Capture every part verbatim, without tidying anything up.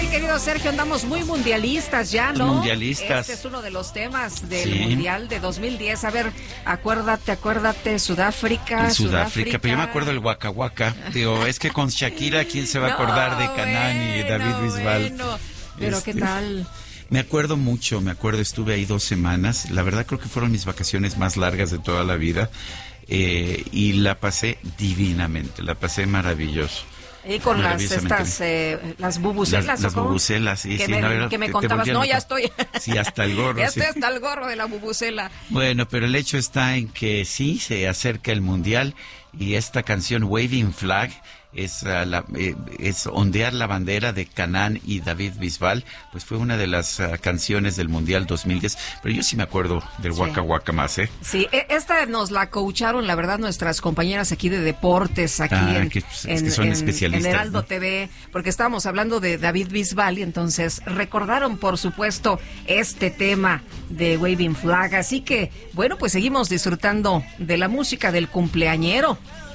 querido Sergio, andamos muy mundialistas ya, ¿no? Mundialistas. Este es uno de los temas del Sí. Mundial de dos mil diez. A ver, acuérdate, acuérdate, Sudáfrica. En Sudáfrica, pero yo me acuerdo del Waka Waka. Digo, es que con Shakira, ¿quién se va a acordar de Canán bueno, y David Bisbal? Bueno. Pero Este, ¿qué tal? Me acuerdo mucho, me acuerdo, estuve ahí dos semanas. La verdad creo que fueron mis vacaciones más largas de toda la vida. Eh, y la pasé divinamente, la pasé maravilloso. Y con las estas, eh, las bubucelas. Las, las bubucelas, sí, que sí. Me, No, era, que me te, contabas, te no, ya loco. estoy. Sí, hasta el gorro. Ya sí. estoy hasta el gorro de la bubucela. Bueno, pero el hecho está en que sí, se acerca el Mundial y esta canción Waving Flag es, uh, la, eh, es ondear la bandera de Canán y David Bisbal, pues fue una de las uh, canciones del Mundial dos mil diez, pero yo sí me acuerdo del Sí. Waka Waka más, ¿eh? Sí, esta nos la coacharon, la verdad, nuestras compañeras aquí de deportes, aquí Ah, en, que, pues, en, que son en- especialistas, en Heraldo ¿no? T V, porque estábamos hablando de David Bisbal y entonces recordaron, por supuesto, este tema de Waving Flag. Así que, bueno, pues seguimos disfrutando de la música del cumpleañero.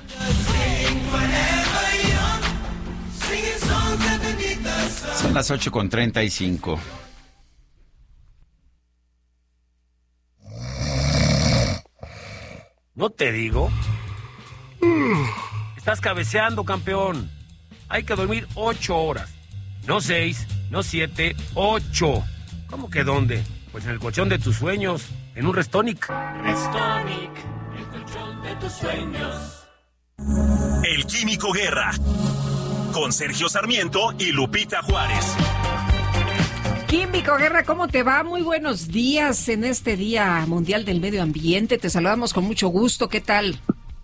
Son las ocho con treinta y cinco. ¿No te digo? Mm, Estás cabeceando, campeón. Hay que dormir ocho horas. No seis, no siete, ocho. ¿Cómo que dónde? Pues en el colchón de tus sueños, en un Restonic. Restonic, el colchón de tus sueños. El Químico Guerra, con Sergio Sarmiento y Lupita Juárez. Químico Guerra, ¿cómo te va? Muy buenos días en este Día Mundial del Medio Ambiente. Te saludamos con mucho gusto. ¿Qué tal?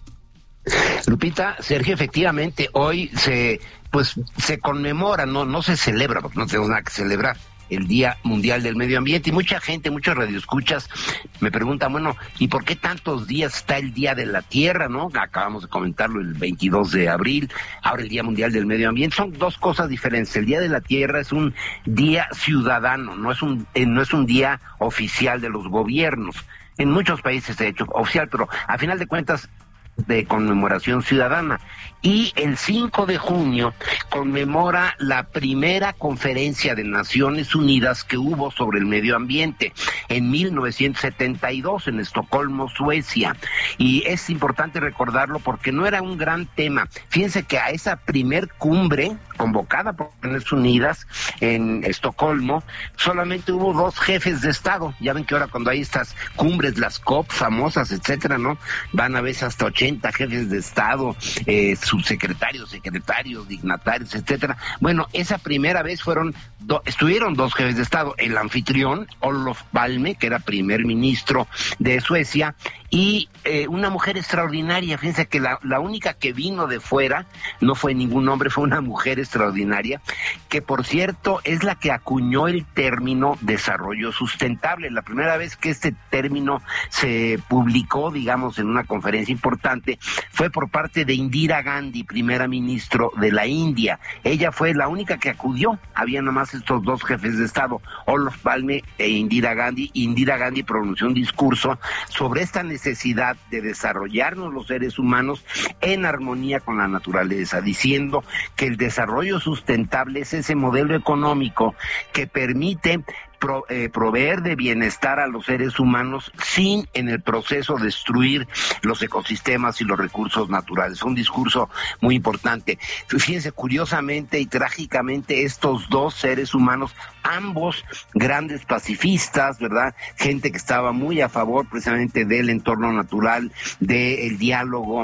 Lupita, Sergio, efectivamente, hoy se pues se conmemora, no no se celebra, porque no tenemos nada que celebrar, el Día Mundial del Medio Ambiente, y mucha gente, muchos radioescuchas me preguntan, bueno, ¿y por qué tantos días está el Día de la Tierra, no? Acabamos de comentarlo el veintidós de abril, ahora el Día Mundial del Medio Ambiente. Son dos cosas diferentes. El Día de la Tierra es un día ciudadano, no es un eh, no es un día oficial de los gobiernos. En muchos países de hecho oficial, pero a final de cuentas de conmemoración ciudadana. Y el cinco de junio conmemora la primera conferencia de Naciones Unidas que hubo sobre el medio ambiente en mil novecientos setenta y dos en Estocolmo, Suecia. Y es importante recordarlo porque no era un gran tema. Fíjense que a esa primer cumbre convocada por Naciones Unidas en Estocolmo, solamente hubo dos jefes de Estado. Ya ven que ahora cuando hay estas cumbres, las COP famosas, etcétera, ¿no? Van a veces hasta ochenta jefes de Estado, eh, subsecretarios, secretarios, dignatarios, etcétera. Bueno, esa primera vez fueron, do, estuvieron dos jefes de Estado, el anfitrión, Olof Palme, que era primer ministro de Suecia, y eh, una mujer extraordinaria. Fíjense que la, la única que vino de fuera no fue ningún hombre, fue una mujer extraordinaria, que por cierto es la que acuñó el término desarrollo sustentable. La primera vez que este término se publicó, digamos, en una conferencia importante, fue por parte de Indira Gandhi, primera ministro de la India. Ella fue la única que acudió. Había nomás estos dos jefes de Estado, Olof Palme e Indira Gandhi. Indira Gandhi pronunció un discurso sobre esta necesidad de desarrollarnos los seres humanos en armonía con la naturaleza, diciendo que el desarrollo sustentable es ese modelo económico que permite Pro, eh, proveer de bienestar a los seres humanos sin en el proceso destruir los ecosistemas y los recursos naturales. Un discurso muy importante. Fíjense, curiosamente y trágicamente, estos dos seres humanos, ambos grandes pacifistas, ¿verdad? Gente que estaba muy a favor precisamente del entorno natural, del diálogo,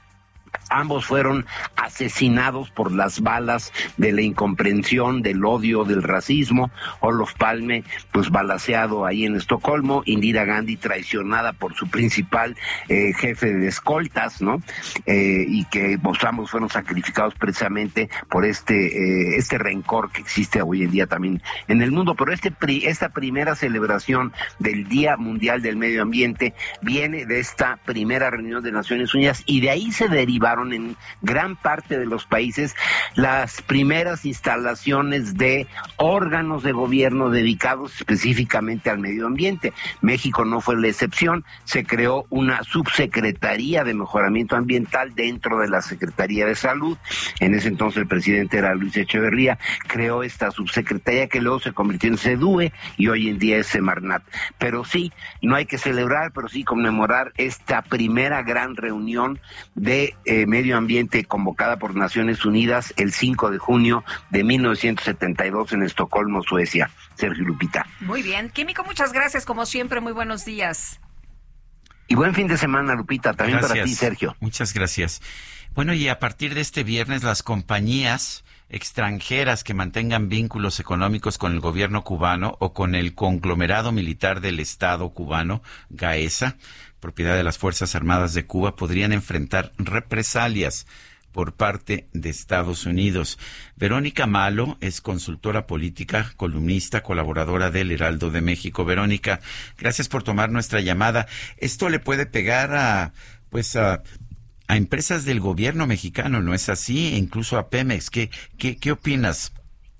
ambos fueron asesinados por las balas de la incomprensión, del odio, del racismo. Olof Palme, pues balaceado ahí en Estocolmo. Indira Gandhi traicionada por su principal eh, jefe de escoltas, ¿no? Eh, y que pues, ambos fueron sacrificados precisamente por este eh, este rencor que existe hoy en día también en el mundo. Pero este esta primera celebración del Día Mundial del Medio Ambiente viene de esta primera reunión de Naciones Unidas, y de ahí se derivaba instalaron en gran parte de los países las primeras instalaciones de órganos de gobierno dedicados específicamente al medio ambiente. México no fue la excepción, se creó una subsecretaría de mejoramiento ambiental dentro de la Secretaría de Salud. En ese entonces el presidente era Luis Echeverría, creó esta subsecretaría que luego se convirtió en SEDUE y hoy en día es Semarnat. Pero sí, no hay que celebrar, pero sí conmemorar esta primera gran reunión de eh, medio ambiente convocada por Naciones Unidas el cinco de junio de mil novecientos setenta y dos en Estocolmo, Suecia. Sergio, Lupita. Muy bien. Químico, muchas gracias, como siempre, muy buenos días. Y buen fin de semana, Lupita, también gracias. Para ti, Sergio. Muchas gracias. Bueno, y a partir de este viernes, las compañías extranjeras que mantengan vínculos económicos con el gobierno cubano o con el conglomerado militar del Estado cubano, GAESA, propiedad de las Fuerzas Armadas de Cuba, podrían enfrentar represalias por parte de Estados Unidos. Verónica Malo es consultora política, columnista, colaboradora del Heraldo de México. Verónica, gracias por tomar nuestra llamada. Esto le puede pegar a, pues, a, a empresas del gobierno mexicano, ¿no es así? E incluso a Pemex. ¿Qué, qué, qué opinas?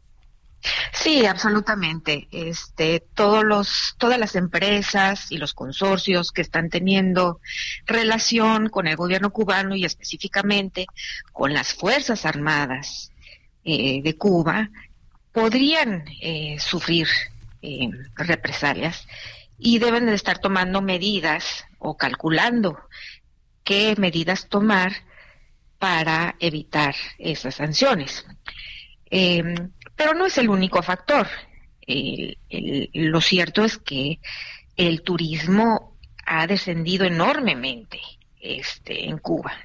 Sí, absolutamente. Este, todos los, todas las empresas y los consorcios que están teniendo relación con el gobierno cubano y específicamente con las Fuerzas Armadas eh, de Cuba podrían eh, sufrir eh, represalias y deben de estar tomando medidas o calculando qué medidas tomar para evitar esas sanciones. Eh, Pero no es el único factor. El, el, lo cierto es que el turismo ha descendido enormemente este, en Cuba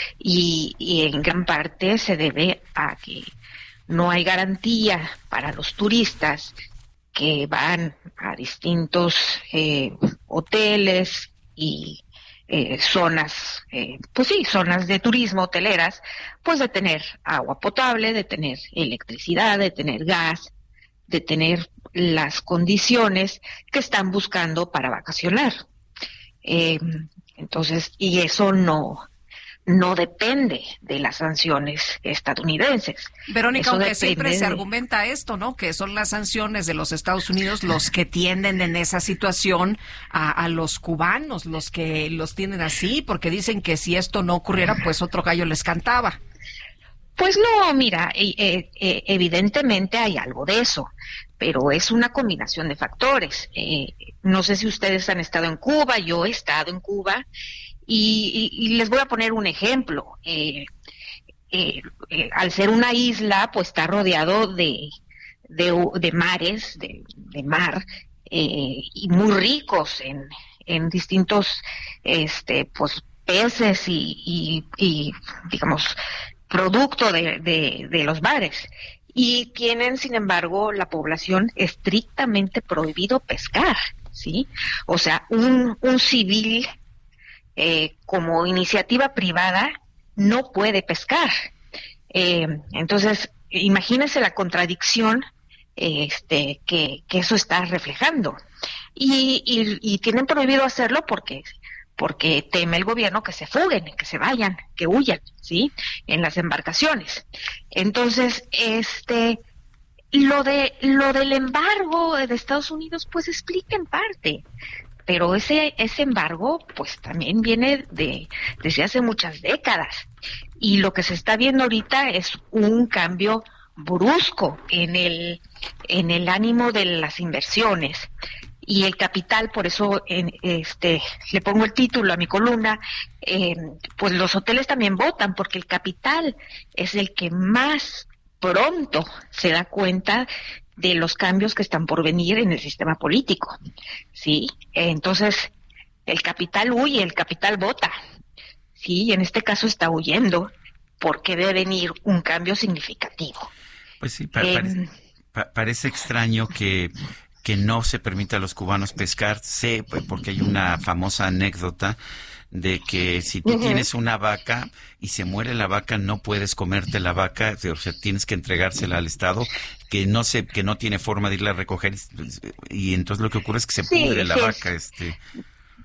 y, y en gran parte se debe a que no hay garantía para los turistas que van a distintos eh, hoteles y eh, zonas, eh, pues sí, zonas de turismo hoteleras, pues de tener agua potable, de tener electricidad, de tener gas, de tener las condiciones que están buscando para vacacionar. Eh, entonces, y eso no, no depende de las sanciones estadounidenses. Verónica, Eso aunque siempre de... se argumenta esto, ¿no? Que son las sanciones de los Estados Unidos los que tienden en esa situación a, a los cubanos, los que los tienen así, porque dicen que si esto no ocurriera, pues otro gallo les cantaba. Pues no, mira, eh, eh, evidentemente hay algo de eso, pero es una combinación de factores. Eh, no sé si ustedes han estado en Cuba, yo he estado en Cuba, y, y, y les voy a poner un ejemplo. Eh, eh, eh, al ser una isla, pues está rodeado de, de, de mares, de, de mar, eh, y muy ricos en, en distintos, este, pues, peces y, y, y digamos, producto de, de, de los mares, y tienen, sin embargo, la población estrictamente prohibido pescar, ¿sí? O sea, un, un civil eh, como iniciativa privada no puede pescar. Eh, entonces, imagínense la contradicción este, que, que eso está reflejando. Y, y, y tienen prohibido hacerlo porque porque teme el gobierno que se fuguen, que se vayan, que huyan, ¿sí? En las embarcaciones. Entonces, este, lo de, lo del embargo de Estados Unidos, pues explica en parte, pero ese, ese embargo, pues también viene de, desde hace muchas décadas, y lo que se está viendo ahorita es un cambio brusco en el, en el ánimo de las inversiones. Y el capital, por eso en, este le pongo el título a mi columna, eh, pues los hoteles también votan, porque el capital es el que más pronto se da cuenta de los cambios que están por venir en el sistema político, ¿sí? Entonces, el capital huye, el capital vota, ¿sí? Y en este caso está huyendo, porque debe venir un cambio significativo. Pues sí, pa- eh, parece, pa- parece extraño que... que no se permite a los cubanos pescar. Sé, porque hay una famosa anécdota de que si tú uh-huh. tienes una vaca y se muere la vaca, no puedes comerte la vaca, o sea, tienes que entregársela al Estado, que no se, que no tiene forma de irla a recoger, y entonces lo que ocurre es que se sí, pudre la sí, vaca. este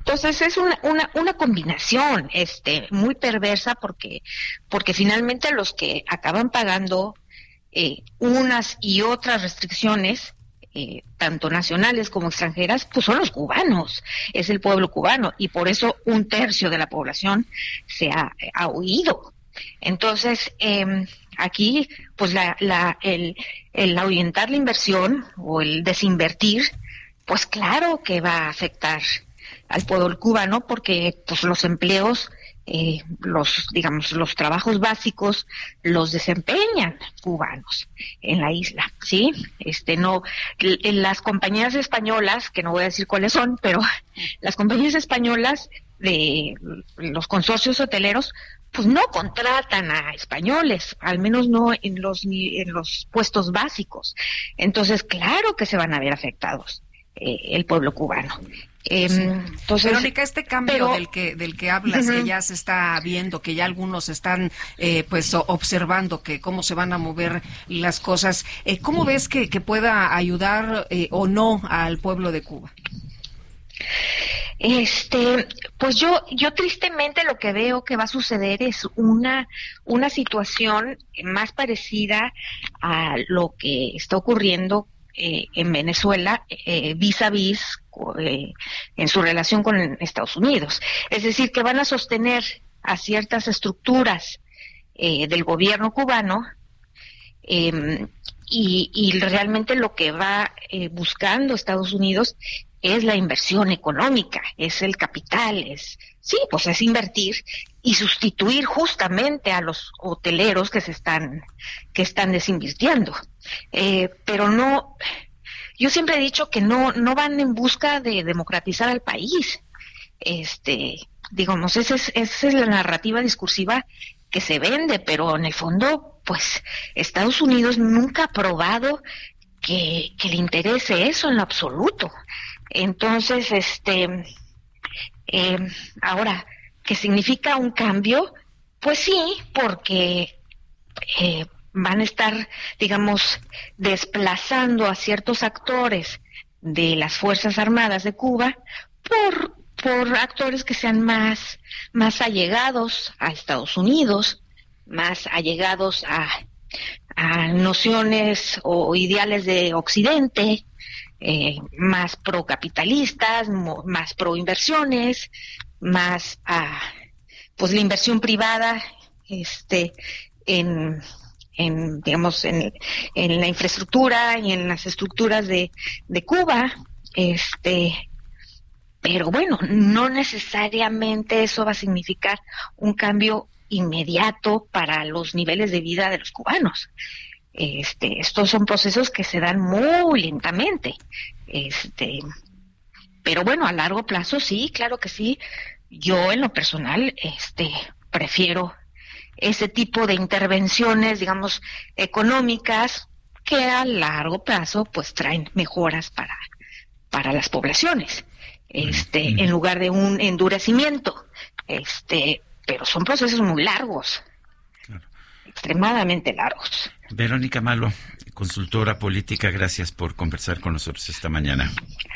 Entonces es una, una, una combinación este, muy perversa porque, porque finalmente los que acaban pagando eh, unas y otras restricciones, eh, tanto nacionales como extranjeras, pues son los cubanos, es el pueblo cubano, y por eso un tercio de la población se ha, ha huido. Entonces, eh, aquí, pues la, la, el, el ahuyentar la inversión o el desinvertir, pues claro que va a afectar al pueblo cubano porque pues los empleos, eh, los digamos los trabajos básicos los desempeñan cubanos en la isla, sí, este no, en las compañías españolas, que no voy a decir cuáles son, pero las compañías españolas de los consorcios hoteleros pues no contratan a españoles, al menos no en los en los puestos básicos. Entonces claro que se van a ver afectados eh, el pueblo cubano. Eh, sí. Entonces, Verónica, este cambio pero, del que del que hablas, uh-huh. que ya se está viendo, que ya algunos están eh, pues observando que cómo se van a mover las cosas, eh, ¿cómo ves que, que pueda ayudar eh, o no al pueblo de Cuba? Este, pues yo, yo tristemente lo que veo que va a suceder es una, una situación más parecida a lo que está ocurriendo eh, en Venezuela, eh, vis a vis eh, en su relación con Estados Unidos. Es decir, que van a sostener a ciertas estructuras eh, del gobierno cubano, eh, y, y realmente lo que va eh, buscando Estados Unidos es la inversión económica, es el capital, es sí, pues es invertir y sustituir justamente a los hoteleros que se están que están desinvirtiendo. Eh, pero no, yo siempre he dicho que no no van en busca de democratizar al país. Este, digamos, esa es, esa es la narrativa discursiva que se vende, pero en el fondo, pues Estados Unidos nunca ha probado que, que le interese eso en lo absoluto. Entonces, este, eh, ahora, ¿qué significa un cambio? Pues sí, porque eh, van a estar, digamos, desplazando a ciertos actores de las Fuerzas Armadas de Cuba por, por actores que sean más, más allegados a Estados Unidos, más allegados a, a nociones o ideales de Occidente, Eh, más procapitalistas, mo, más proinversiones, más ah, pues la inversión privada este en, en digamos en, en la infraestructura y en las estructuras de, de Cuba, este pero bueno, no necesariamente eso va a significar un cambio inmediato para los niveles de vida de los cubanos. Este, estos son procesos que se dan muy lentamente, este, pero bueno, a largo plazo sí, claro que sí. Yo en lo personal, este, prefiero ese tipo de intervenciones, digamos, económicas que a largo plazo, pues traen mejoras para para las poblaciones, este, mm. en lugar de un endurecimiento, este, pero son procesos muy largos. Extremadamente largos. Verónica Malo, consultora política, gracias por conversar con nosotros esta mañana.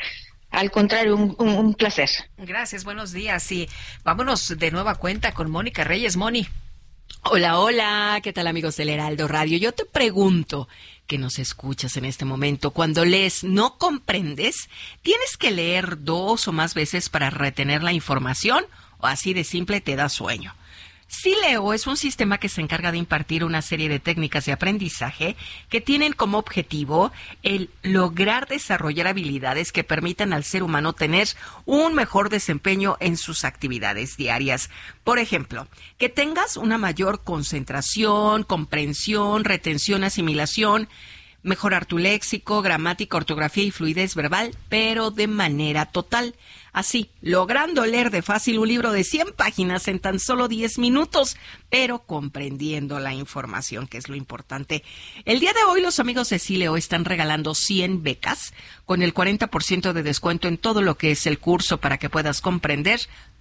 Al contrario, un, un, un placer. Gracias, buenos días. Y vámonos de nueva cuenta con Mónica Reyes. Moni. Hola, hola, ¿qué tal amigos del Heraldo Radio? Yo te pregunto, que nos escuchas en este momento, cuando lees ¿no comprendes? ¿Tienes que leer dos o más veces para retener la información o así de simple te da sueño? Sileo es un sistema que se encarga de impartir una serie de técnicas de aprendizaje que tienen como objetivo el lograr desarrollar habilidades que permitan al ser humano tener un mejor desempeño en sus actividades diarias. Por ejemplo, que tengas una mayor concentración, comprensión, retención, asimilación, mejorar tu léxico, gramática, ortografía y fluidez verbal, pero de manera total. Así, logrando leer de fácil un libro de cien páginas en tan solo diez minutos, pero comprendiendo la información, que es lo importante. El día de hoy los amigos de Sileo están regalando cien becas con el cuarenta por ciento de descuento en todo lo que es el curso para que puedas comprender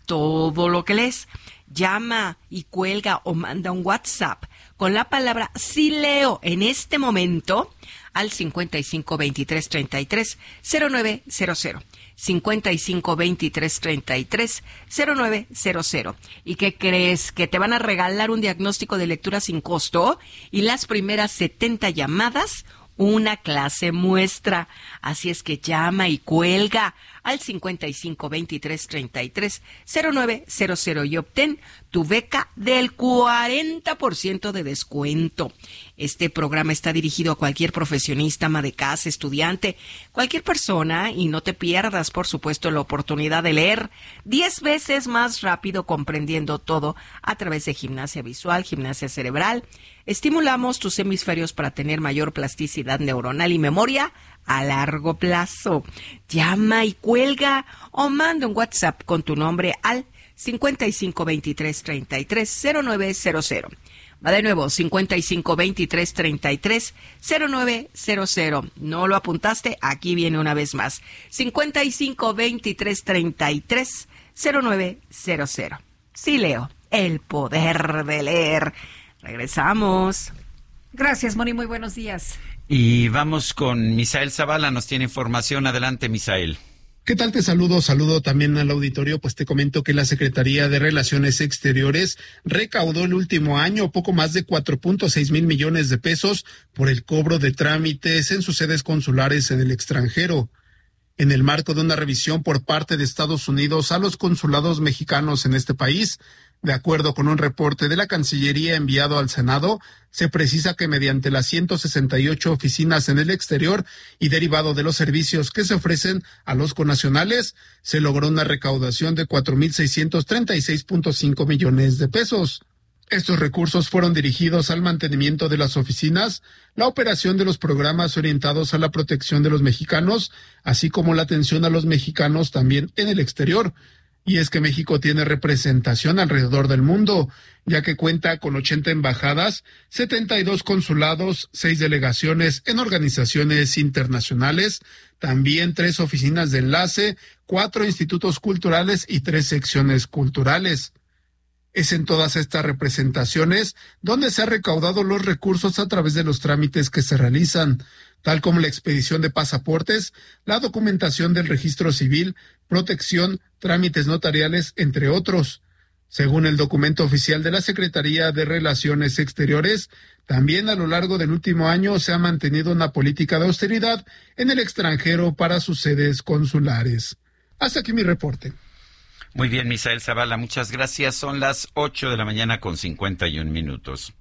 todo lo que lees. Llama y cuelga o manda un WhatsApp con la palabra sí leo en este momento al cincuenta y cinco veintitrés treinta y tres cero nueve cero cero. cincuenta y cinco veintitrés treinta y tres cero nueve cero cero. ¿Y qué crees? Que te van a regalar un diagnóstico de lectura sin costo y las primeras setenta llamadas una clase muestra. Así es que llama y cuelga al cincuenta y cinco veintitrés treinta y tres cero nueve cero cero y obtén tu beca del cuarenta por ciento de descuento. Este programa está dirigido a cualquier profesionista, ama de casa, estudiante, cualquier persona, y no te pierdas, por supuesto, la oportunidad de leer diez veces más rápido, comprendiendo todo a través de gimnasia visual, gimnasia cerebral. Estimulamos tus hemisferios para tener mayor plasticidad neuronal y memoria a largo plazo. Llama y cuelga o manda un WhatsApp con tu nombre al cincuenta y cinco veintitrés treinta y tres cero nueve cero cero. Va de nuevo, cincuenta y cinco veintitrés treinta y tres cero nueve cero cero. ¿No lo apuntaste? Aquí viene una vez más. cincuenta y cinco veintitrés treinta y tres cero nueve cero cero. Sí, leo. El poder de leer. Regresamos. Gracias, Moni. Muy buenos días. Y vamos con Misael Zavala. Nos tiene información. Adelante, Misael. ¿Qué tal? Te saludo, saludo también al auditorio, pues te comento que la Secretaría de Relaciones Exteriores recaudó el último año poco más de cuatro punto seis mil millones de pesos por el cobro de trámites en sus sedes consulares en el extranjero. En el marco de una revisión por parte de Estados Unidos a los consulados mexicanos en este país, de acuerdo con un reporte de la Cancillería enviado al Senado, se precisa que mediante las ciento sesenta y ocho oficinas en el exterior y derivado de los servicios que se ofrecen a los connacionales, se logró una recaudación de cuatro mil seiscientos treinta y seis punto cinco millones de pesos. Estos recursos fueron dirigidos al mantenimiento de las oficinas, la operación de los programas orientados a la protección de los mexicanos, así como la atención a los mexicanos también en el exterior. Y es que México tiene representación alrededor del mundo, ya que cuenta con ochenta embajadas, setenta y dos consulados, seis delegaciones en organizaciones internacionales, también tres oficinas de enlace, cuatro institutos culturales y tres secciones culturales. Es en todas estas representaciones donde se han recaudado los recursos a través de los trámites que se realizan, tal como la expedición de pasaportes, la documentación del registro civil, protección, trámites notariales, entre otros. Según el documento oficial de la Secretaría de Relaciones Exteriores, también a lo largo del último año se ha mantenido una política de austeridad en el extranjero para sus sedes consulares. Hasta aquí mi reporte. Muy bien, Misael Zavala, muchas gracias. Son las ocho de la mañana con cincuenta y un minutos.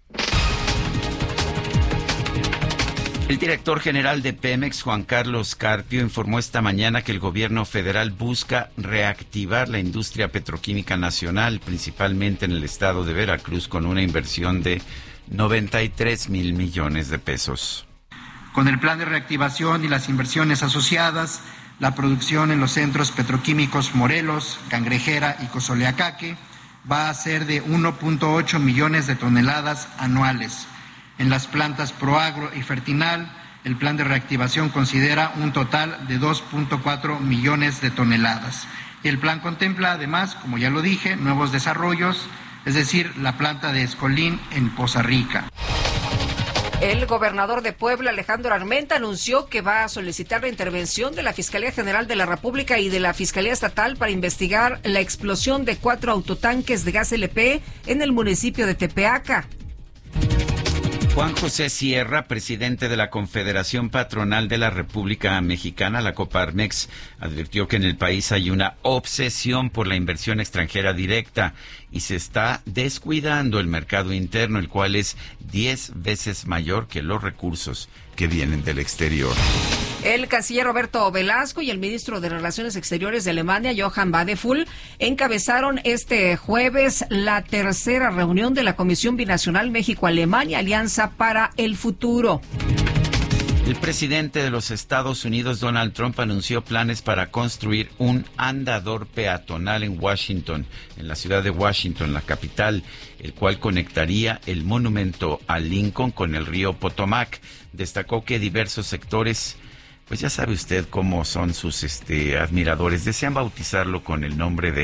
El director general de Pemex, Juan Carlos Carpio, informó esta mañana que el gobierno federal busca reactivar la industria petroquímica nacional, principalmente en el estado de Veracruz, con una inversión de noventa y tres mil millones de pesos. Con el plan de reactivación y las inversiones asociadas, la producción en los centros petroquímicos Morelos, Cangrejera y Cozoleacaque va a ser de uno punto ocho millones de toneladas anuales. En las plantas Proagro y Fertinal, el plan de reactivación considera un total de dos punto cuatro millones de toneladas. Y el plan contempla además, como ya lo dije, nuevos desarrollos, es decir, la planta de Escolín en Poza Rica. El gobernador de Puebla, Alejandro Armenta, anunció que va a solicitar la intervención de la Fiscalía General de la República y de la Fiscalía Estatal para investigar la explosión de cuatro autotanques de gas L P en el municipio de Tepeaca. Juan José Sierra, presidente de la Confederación Patronal de la República Mexicana, la Coparmex, advirtió que en el país hay una obsesión por la inversión extranjera directa y se está descuidando el mercado interno, el cual es diez veces mayor que los recursos que vienen del exterior. El canciller Roberto Velasco y el ministro de Relaciones Exteriores de Alemania, Johann Wadephul, encabezaron este jueves la tercera reunión de la Comisión Binacional México-Alemania, Alianza para el Futuro. El presidente de los Estados Unidos, Donald Trump, anunció planes para construir un andador peatonal en Washington, en la ciudad de Washington, la capital, el cual conectaría el monumento a Lincoln con el río Potomac. Destacó que diversos sectores, pues ya sabe usted cómo son sus este, admiradores, desean bautizarlo con el nombre de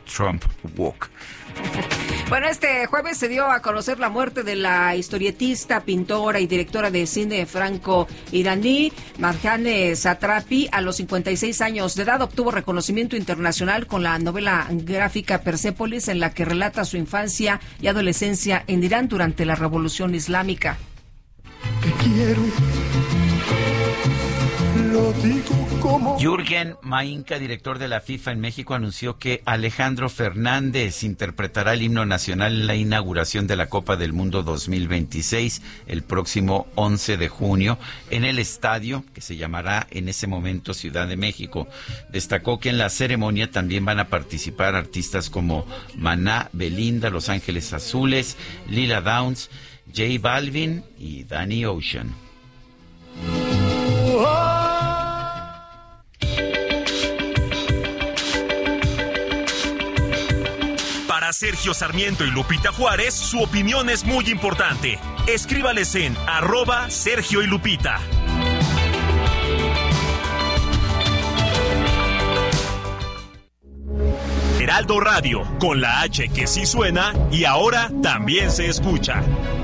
Trump Walk. Bueno, este jueves se dio a conocer la muerte de la historietista, pintora y directora de cine franco-iraní, Marjane Satrapi. A los cincuenta y seis años de edad obtuvo reconocimiento internacional con la novela gráfica Persépolis, en la que relata su infancia y adolescencia en Irán durante la Revolución Islámica. Que quiero, lo digo como... Jürgen Mainka, director de la FIFA en México, anunció que Alejandro Fernández interpretará el himno nacional en la inauguración de la Copa del Mundo dos mil veintiséis el próximo once de junio en el estadio que se llamará en ese momento Ciudad de México. Destacó que en la ceremonia también van a participar artistas como Maná, Belinda, Los Ángeles Azules, Lila Downs, J Balvin y Danny Ocean. Para Sergio Sarmiento y Lupita Juárez, su opinión es muy importante. Escríbales en arroba Sergio y Lupita. Heraldo Radio, con la H que sí suena y ahora también se escucha.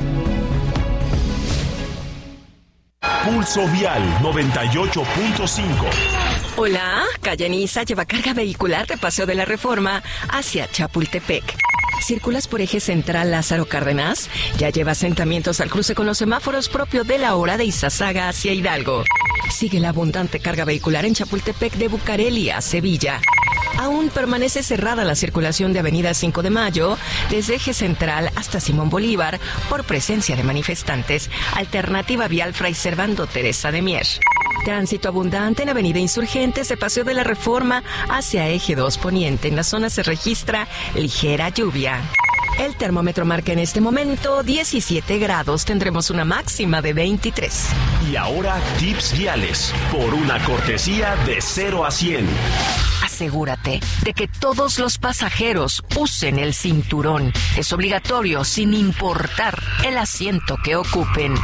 Pulso Vial noventa y ocho punto cinco. Hola, calle Niza lleva carga vehicular de Paseo de la Reforma hacia Chapultepec. ¿Circulas por eje central Lázaro Cárdenas? Ya lleva asentamientos al cruce con los semáforos propio de la hora de Izazaga hacia Hidalgo. Sigue la abundante carga vehicular en Chapultepec de Bucareli a Sevilla. Aún permanece cerrada la circulación de Avenida cinco de Mayo desde eje central hasta Simón Bolívar por presencia de manifestantes. Alternativa vial Fray Servando Teresa de Mier. Tránsito abundante en Avenida Insurgentes de Paseo de la Reforma hacia eje dos Poniente. En la zona se registra ligera lluvia. El termómetro marca en este momento diecisiete grados. Tendremos una máxima de veintitrés. Y ahora tips viales por una cortesía de cero a cien. Asegúrate de que todos los pasajeros usen el cinturón. Es obligatorio sin importar el asiento que ocupen.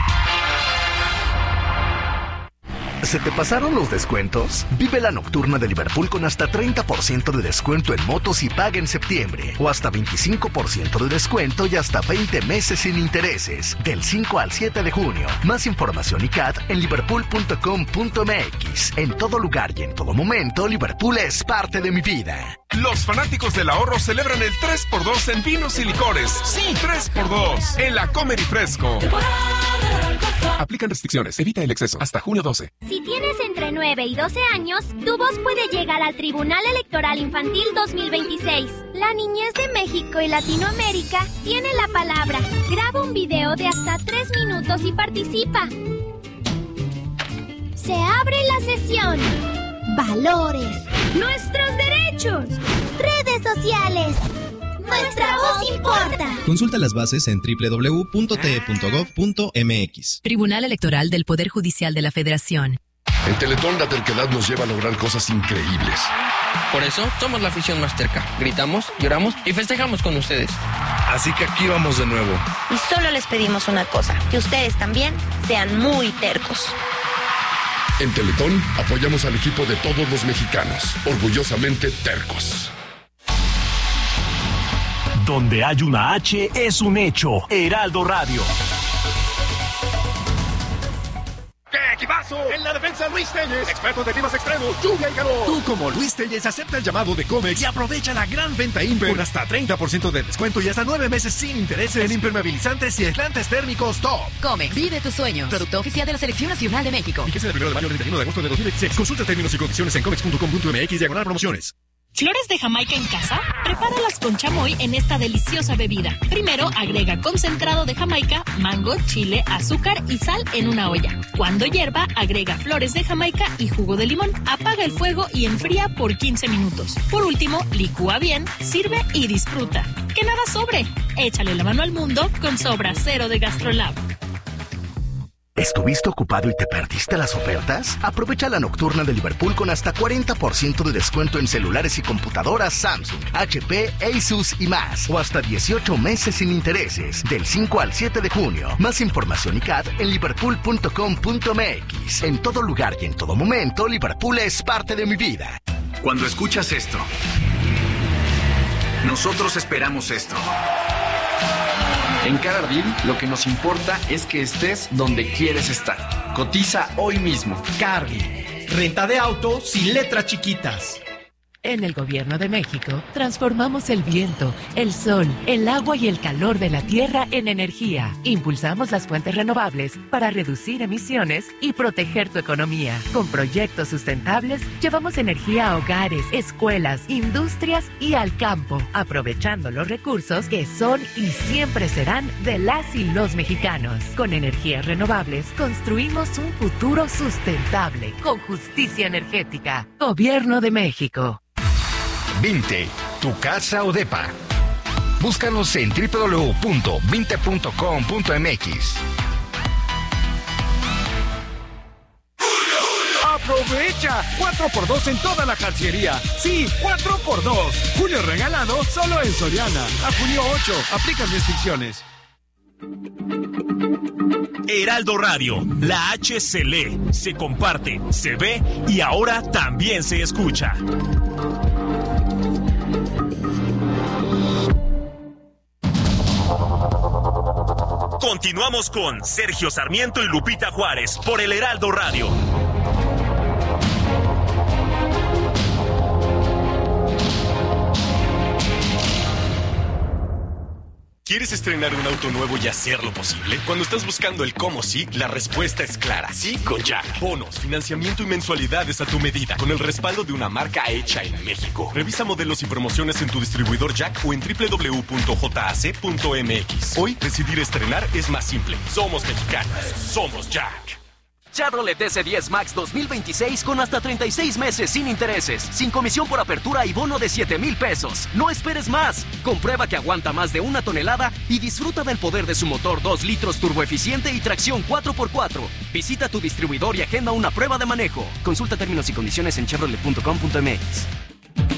¿Se te pasaron los descuentos? Vive la nocturna de Liverpool con hasta treinta por ciento de descuento en motos y paga en septiembre. O hasta veinticinco por ciento de descuento y hasta veinte meses sin intereses. Del cinco al siete de junio. Más información y C A T en liverpool punto com punto m x. En todo lugar y en todo momento, Liverpool es parte de mi vida. Los fanáticos del ahorro celebran el tres por dos en vinos y licores. Sí, tres por dos en la Comer y Fresco. Aplican restricciones. Evita el exceso. Hasta junio doce. Si tienes entre nueve y doce años, tu voz puede llegar al Tribunal Electoral Infantil dos mil veintiséis. La niñez de México y Latinoamérica tiene la palabra. Graba un video de hasta tres minutos y participa. Se abre la sesión. Valores. Nuestros derechos. Redes sociales. Nuestra voz importa. Consulta las bases en doble u doble u doble u punto t e punto gov punto m x. Tribunal Electoral del Poder Judicial de la Federación. En Teletón la terquedad nos lleva a lograr cosas increíbles. Por eso somos la afición más terca. Gritamos, lloramos y festejamos con ustedes. Así que aquí vamos de nuevo. Y solo les pedimos una cosa, que ustedes también sean muy tercos. En Teletón apoyamos al equipo de todos los mexicanos, orgullosamente tercos. Donde hay una H es un hecho. Heraldo Radio. ¡Qué equipazo! En la defensa, Luis Telles, experto de climas extremos, lluvia y calor. Tú, como Luis Telles, acepta el llamado de Comex y aprovecha la gran venta Imper con hasta treinta por ciento de descuento y hasta nueve meses sin intereses en impermeabilizantes y aislantes térmicos top. Comex, vive tus sueños. Producto oficial de la Selección Nacional de México. Fíjese del primero de mayo al treinta y uno de agosto de dos mil veintiséis. Consulta términos y condiciones en comex punto com punto m x diagonal promociones. ¿Flores de Jamaica en casa? Prepáralas con chamoy en esta deliciosa bebida. Primero, agrega concentrado de Jamaica, mango, chile, azúcar y sal en una olla. Cuando hierva, agrega flores de Jamaica y jugo de limón. Apaga el fuego y enfría por quince minutos. Por último, licúa bien, sirve y disfruta. ¡Que nada sobre! Échale la mano al mundo con Sobra Cero de Gastrolab. ¿Estuviste ocupado y te perdiste las ofertas? Aprovecha la nocturna de Liverpool con hasta cuarenta por ciento de descuento en celulares y computadoras Samsung, H P, Asus y más. O hasta dieciocho meses sin intereses. Del cinco al siete de junio. Más información y C A T en liverpool punto com punto m x. En todo lugar y en todo momento, Liverpool es parte de mi vida. Cuando escuchas esto, Nosotros esperamos esto. En Car Ardil, lo que nos importa es que estés donde quieres estar. Cotiza hoy mismo. Car Ardil, renta de auto sin letras chiquitas. En el Gobierno de México, transformamos el viento, el sol, el agua y el calor de la tierra en energía. Impulsamos las fuentes renovables para reducir emisiones y proteger tu economía. Con proyectos sustentables, llevamos energía a hogares, escuelas, industrias y al campo, aprovechando los recursos que son y siempre serán de las y los mexicanos. Con energías renovables, construimos un futuro sustentable, con justicia energética. Gobierno de México. Vinte, tu casa o depa. Búscanos en doble u doble u doble u punto vinte punto com punto m x. ¡Aprovecha! cuatro por dos en toda la calcería. Sí, cuatro por dos. Julio regalado solo en Soriana. A junio ocho. Aplican restricciones. Heraldo Radio, la H se lee, se comparte, se ve y ahora también se escucha. Continuamos con Sergio Sarmiento y Lupita Juárez por el Heraldo Radio. ¿Quieres estrenar un auto nuevo y hacerlo posible? Cuando estás buscando el cómo sí, la respuesta es clara. Sí con Jack. Bonos, financiamiento y mensualidades a tu medida, con el respaldo de una marca hecha en México. Revisa modelos y promociones en tu distribuidor Jack o en doble u doble u doble u punto j a c punto m x. Hoy, decidir estrenar es más simple. Somos mexicanos. Somos Jack. Chevrolet S diez Max dos mil veintiséis con hasta treinta y seis meses sin intereses, sin comisión por apertura y bono de siete mil pesos. No esperes más. Comprueba que aguanta más de una tonelada y disfruta del poder de su motor dos litros turboeficiente y tracción cuatro por cuatro. Visita tu distribuidor y agenda una prueba de manejo. Consulta términos y condiciones en chevrolet punto com punto m x.